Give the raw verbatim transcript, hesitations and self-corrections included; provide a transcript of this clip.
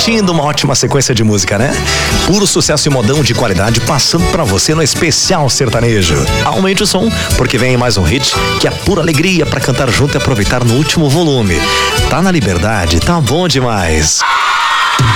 curtindo uma ótima sequência de música, né? Puro sucesso e modão de qualidade passando pra você no especial sertanejo. Aumente o som, porque vem mais um hit que é pura alegria pra cantar junto e aproveitar no último volume. Tá na liberdade, tá bom demais.